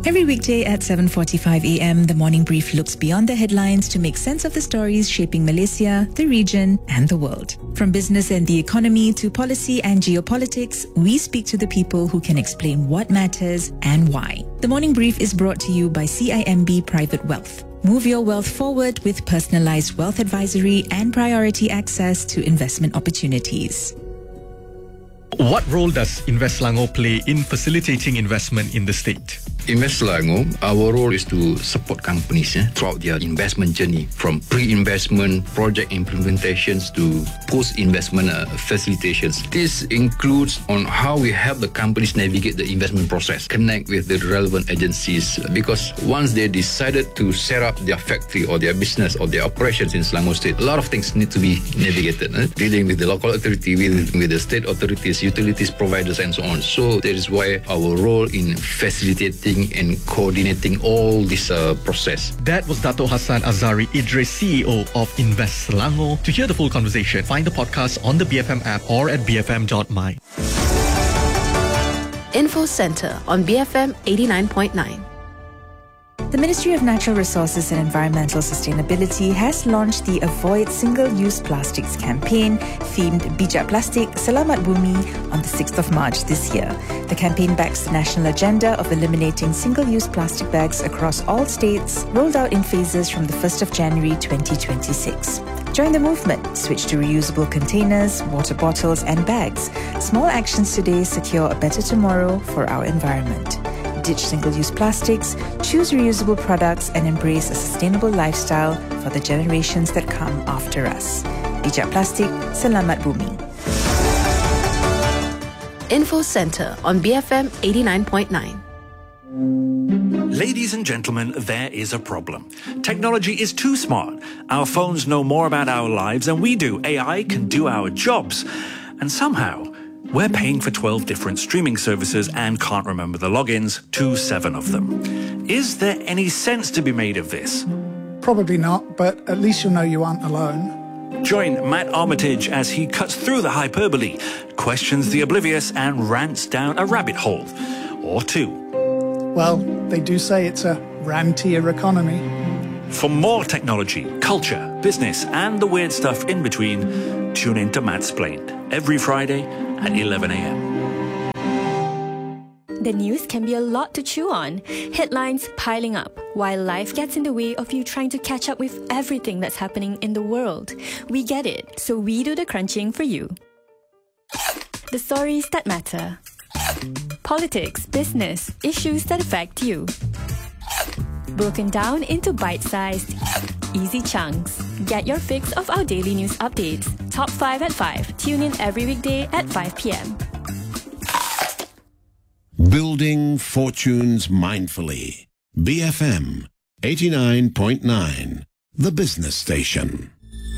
Every weekday at 7:45 a.m., the Morning Brief looks beyond the headlines to make sense of the stories shaping Malaysia, the region, and the world. From business and the economy to policy and geopolitics, we speak to the people who can explain what matters and why. The Morning Brief is brought to you by CIMB Private Wealth. Move your wealth forward with personalized wealth advisory and priority access to investment opportunities. What role does Invest Selangor play in facilitating investment in the state? Invest Selangor, our role is to support companies throughout their investment journey, from pre-investment, project implementations to post-investment facilitations. This includes on how we help the companies navigate the investment process, connect with the relevant agencies, because once they decided to set up their factory or their business or their operations in Selangor State, a lot of things need to be navigated, dealing with the local authority, with the state authorities, utilities providers, and so on. So that is why our role in facilitating and coordinating all this process. That was Dato' Hassan Azari Idris, CEO of Invest Selangor. To hear the full conversation, find the podcast on the BFM app or at bfm.my. Info Centre on BFM 89.9. The Ministry of Natural Resources and Environmental Sustainability has launched the Avoid Single-Use Plastics campaign themed Bijak Plastik Selamat Bumi on the 6th of March this year. The campaign backs the national agenda of eliminating single-use plastic bags across all states, rolled out in phases from the 1st of January 2026. Join the movement. Switch to reusable containers, water bottles and bags. Small actions today secure a better tomorrow for our environment. Ditch single-use plastics, choose reusable products and embrace a sustainable lifestyle for the generations that come after us. Bijak Plastik, Selamat Bumi. Info Centre on BFM 89.9. Ladies and gentlemen, there is a problem. Technology is too smart. Our phones know more about our lives than we do. AI can do our jobs. And somehow, we're paying for 12 different streaming services and can't remember the logins to 7 of them. Is there any sense to be made of this? Probably not, but at least you'll know you aren't alone. Join Matt Armitage as he cuts through the hyperbole, questions the oblivious and rants down a rabbit hole. Or two. Well, they do say it's a rantier economy. For more technology, culture, business and the weird stuff in between, tune in to Mattsplained every Friday at 11 a.m. The news can be a lot to chew on. Headlines piling up, while life gets in the way of you trying to catch up with everything that's happening in the world. We get it, so we do the crunching for you. The stories that matter. Politics, business, issues that affect you. Broken down into bite-sized, easy chunks. Get your fix of our daily news updates. Top 5 at 5. Tune in every weekday at 5 p.m. Building fortunes mindfully. BFM 89.9, the business station.